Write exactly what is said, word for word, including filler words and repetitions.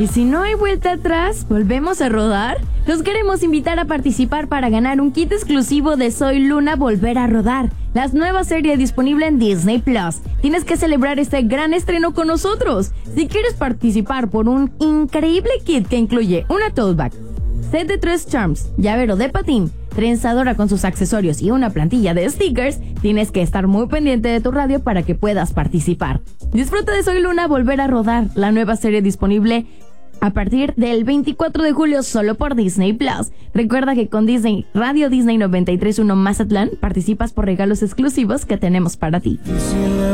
Y si no hay vuelta atrás, ¿volvemos a rodar? Los queremos invitar a participar para ganar un kit exclusivo de Soy Luna Volver a Rodar, la nueva serie disponible en Disney Plus. Tienes que celebrar este gran estreno con nosotros. Si quieres participar por un increíble kit que incluye una tote bag, set de tres charms, llavero de patín, trenzadora con sus accesorios y una plantilla de stickers, tienes que estar muy pendiente de tu radio para que puedas participar. Disfruta de Soy Luna Volver a Rodar, la nueva serie disponible a partir del veinticuatro de julio solo por Disney Plus. Recuerda que con Disney Radio Disney noventa y tres punto uno Mazatlán participas por regalos exclusivos que tenemos para ti.